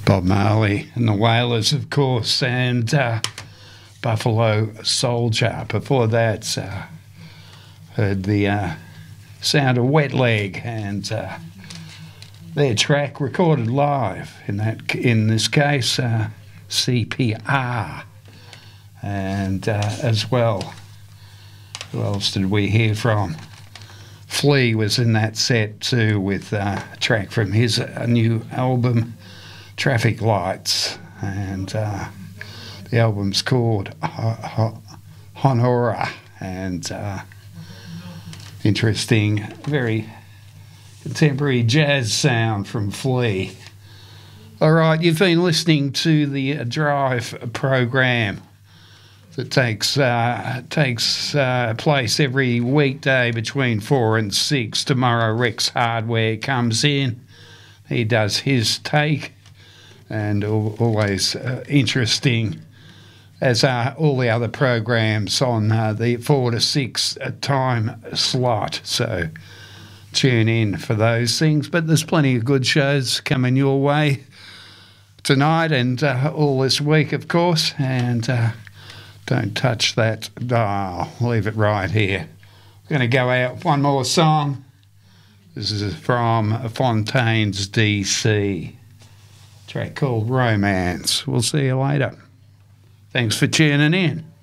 Bob Marley and the Wailers, of course, and Buffalo Soldier. Before that, heard the sound of Wet Leg and their track recorded live. In this case, CPR, and as well, who else did we hear from? Flea was in that set too, with a track from his new album, Traffic Lights, and the album's called Honora, and interesting, very contemporary jazz sound from Flea. All right, you've been listening to the Drive program that takes place every weekday between 4 and 6. Tomorrow, Rex Hardware comes in. He does his take, and always interesting, as are all the other programs on the 4 to 6 time slot. So tune in for those things. But there's plenty of good shows coming your way tonight and all this week, of course. And don't touch that dial. Leave it right here. We're going to go out with one more song. This is from Fontaines DC. Track called Romance. We'll see you later. Thanks for tuning in.